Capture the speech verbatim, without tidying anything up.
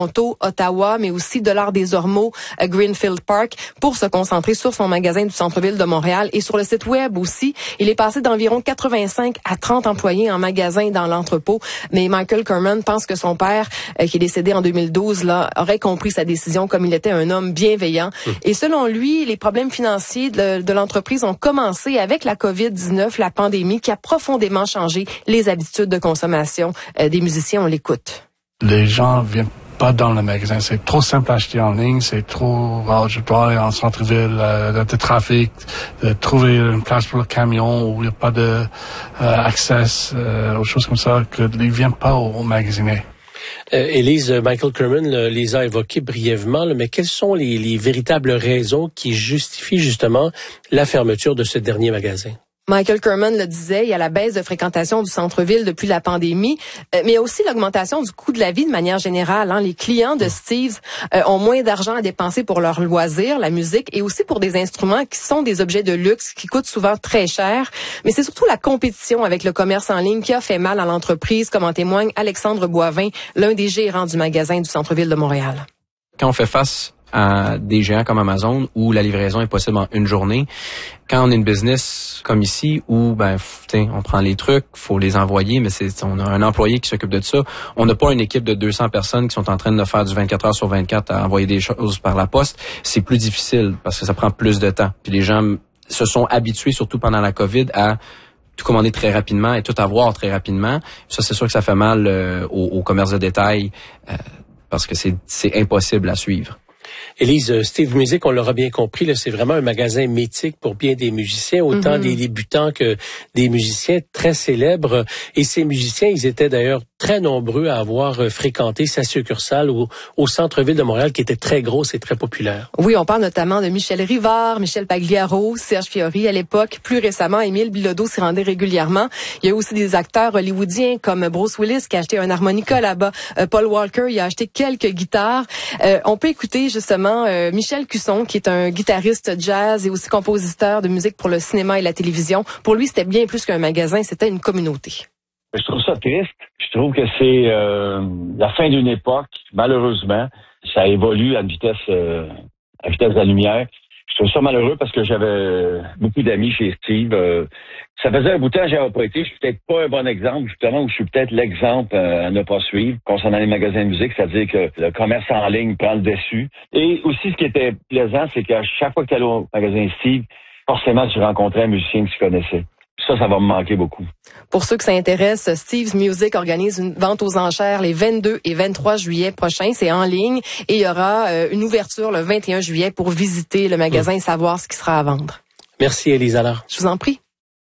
Toronto, Ottawa, mais aussi de l'Art des Ormeaux, à Greenfield Park, pour se concentrer sur son magasin du centre-ville de Montréal et sur le site web aussi. Il est passé d'environ quatre-vingt-cinq à trente employés en magasin dans l'entrepôt, mais Michael Kerman pense que son père, euh, qui est décédé en deux mille douze, là, aurait compris sa décision comme il était un homme bienveillant. Mmh. Et selon lui, les problèmes financiers de, de l'entreprise ont commencé avec la covid dix-neuf, la pandémie, qui a profondément changé les habitudes de consommation euh, des musiciens. On l'écoute. Les gens viennent pas dans le magasin. C'est trop simple à acheter en ligne. C'est trop... Oh, je dois aller en centre-ville, euh, de trafic, de trouver une place pour le camion où il n'y a pas de euh, accès euh, aux choses comme ça, qu'ils ne viennent pas au, au magasiner. Euh, Élise, Michael Kerman le, les a évoqués brièvement, là, mais quelles sont les, les véritables raisons qui justifient justement la fermeture de ce dernier magasin? Michael Kerman le disait, il y a la baisse de fréquentation du centre-ville depuis la pandémie, euh, mais il y a aussi l'augmentation du coût de la vie de manière générale. Hein. Les clients de Steve's euh, ont moins d'argent à dépenser pour leurs loisirs, la musique, et aussi pour des instruments qui sont des objets de luxe, qui coûtent souvent très cher. Mais c'est surtout la compétition avec le commerce en ligne qui a fait mal à l'entreprise, comme en témoigne Alexandre Boivin, l'un des gérants du magasin du centre-ville de Montréal. Quand on fait face à des géants comme Amazon où la livraison est possible en une journée, quand on est une business comme ici où ben on prend les trucs, faut les envoyer, mais c'est on a un employé qui s'occupe de ça. On n'a pas une équipe de deux cents personnes qui sont en train de faire du vingt-quatre heures sur vingt-quatre à envoyer des choses par la poste. C'est plus difficile parce que ça prend plus de temps. Puis les gens se sont habitués, surtout pendant la COVID, à tout commander très rapidement et tout avoir très rapidement. Ça, c'est sûr que ça fait mal euh, au, au commerce de détail euh, parce que c'est c'est impossible à suivre. Élise, Steve Music, on l'aura bien compris, là, c'est vraiment un magasin mythique pour bien des musiciens, autant mm-hmm. des débutants que des musiciens très célèbres. Et ces musiciens, ils étaient d'ailleurs très nombreux à avoir fréquenté sa succursale au, au centre-ville de Montréal, qui était très grosse et très populaire. Oui, on parle notamment de Michel Rivard, Michel Pagliaro, Serge Fiori à l'époque. Plus récemment, Émile Bilodeau s'y rendait régulièrement. Il y a aussi des acteurs hollywoodiens comme Bruce Willis qui a acheté un harmonica là-bas. Euh, Paul Walker, il a acheté quelques guitares. Euh, on peut écouter justement euh, Michel Cusson, qui est un guitariste jazz et aussi compositeur de musique pour le cinéma et la télévision. Pour lui, c'était bien plus qu'un magasin, c'était une communauté. Je trouve ça triste. Je trouve que c'est euh, la fin d'une époque. Malheureusement, ça évolue à une vitesse, euh, à vitesse de la lumière. Je trouve ça malheureux parce que j'avais beaucoup d'amis chez Steve. Euh, ça faisait un bout de temps que j'avais pas été. Je suis peut-être pas un bon exemple, justement, où je suis peut-être l'exemple euh, à ne pas suivre concernant les magasins de musique, c'est-à-dire que le commerce en ligne prend le dessus. Et aussi, ce qui était plaisant, c'est qu'à chaque fois que tu allais au magasin Steve, forcément, tu rencontrais un musicien que tu connaissais. Ça, ça va me manquer beaucoup. Pour ceux que ça intéresse, Steve's Music organise une vente aux enchères les vingt-deux et vingt-trois juillet prochains. C'est en ligne et il y aura euh, une ouverture le vingt et un juillet pour visiter le magasin et savoir ce qui sera à vendre. Merci, Élise Allard. Je vous en prie.